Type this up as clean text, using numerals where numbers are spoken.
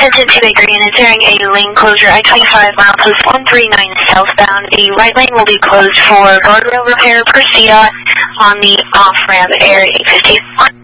Attention to the green, entering a lane closure, I-25 mile post 139 southbound. The right lane will be closed for guardrail repair per CDOT on the off-ramp area 850.